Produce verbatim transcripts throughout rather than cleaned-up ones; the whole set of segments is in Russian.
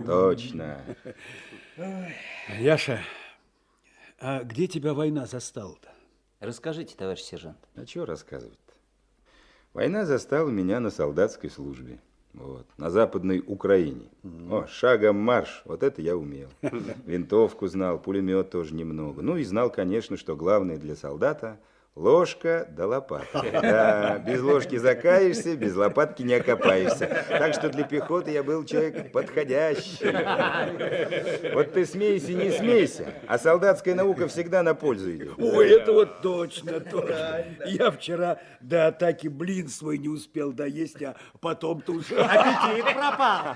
Точно. Яша, а где тебя война застала-то? Расскажите, товарищ сержант. А что рассказывать-то? Война застала меня на солдатской службе. Вот, на Западной Украине. О, шагом марш, вот это я умел. Винтовку знал, пулемет тоже немного. Ну и знал, конечно, что главное для солдата – ложка да лопата. Да, без ложки закаешься, без лопатки не окопаешься. Так что для пехоты я был человек подходящий. Вот ты смейся, не смейся, а солдатская наука всегда на пользу идет. Ой, это вот точно, точно. Я вчера до атаки блин свой не успел доесть, а потом-то уже... Аппетит пропал.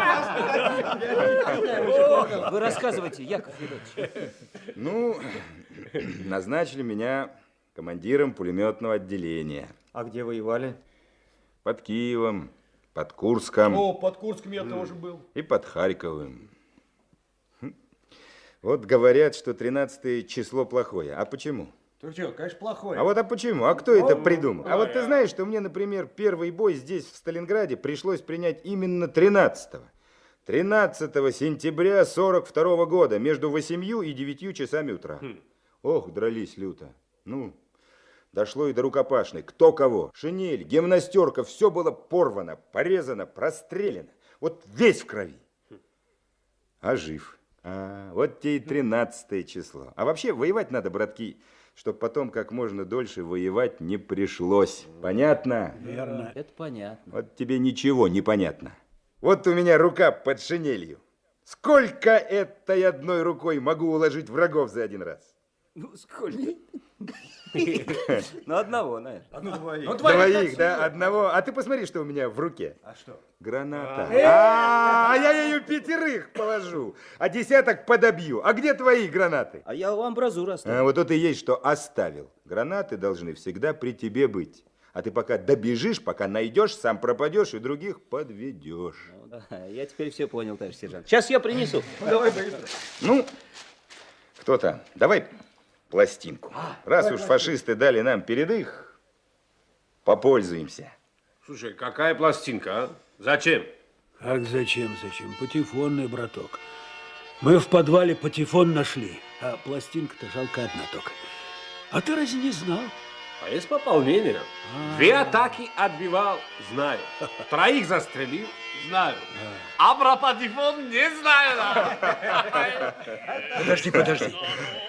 Вы рассказывайте, Яков Федорович. Ну, назначили меня командиром пулеметного отделения. А где воевали? Под Киевом, под Курском. О, под Курском я тоже был. И под Харьковым. Вот говорят, что тринадцатое число плохое. А почему? Ты что, конечно, плохое. А вот а почему? А кто это придумал? А вот ты знаешь, что мне, например, первый бой здесь, в Сталинграде, пришлось принять именно тринадцатого. тринадцатого сентября сорок второго года, между восемью и девятью часами утра. Ох, дрались люто. Ну, дошло и до рукопашной. Кто кого? Шинель, гимнастерка, все было порвано, порезано, прострелено. Вот весь в крови. А жив. А, вот те и тринадцатое число. А вообще воевать надо, братки, чтобы потом как можно дольше воевать не пришлось. Понятно? Верно. Это понятно. Вот тебе ничего не понятно. Вот у меня рука под шинелью. Сколько этой одной рукой могу уложить врагов за один раз? Ну, сколько? Ну, одного, наверное. Ну, двоих. Ну, двоих, да, одного. А ты посмотри, что у меня в руке. А что? Граната. А, я ее пятерых положу, а десяток подобью. А где твои гранаты? А я у амбразуры оставил. А, вот тут и есть, что оставил. Гранаты должны всегда при тебе быть. А ты пока добежишь, пока найдешь, сам пропадешь и других подведешь. Ну, да, я теперь все понял, товарищ сержант. Сейчас я принесу. Давай быстро. Ну, кто-то, давай пластинку. Раз уж фашисты дали нам передых, попользуемся. Слушай, какая пластинка, а? Зачем? Как зачем, зачем? Патефонный, браток. Мы в подвале патефон нашли, а пластинка-то жалко одна только. А ты разве не знал? А я с пополнением. Две атаки отбивал, знаю. Троих застрелил, знаю. А про патефон не знаю. Подожди, подожди.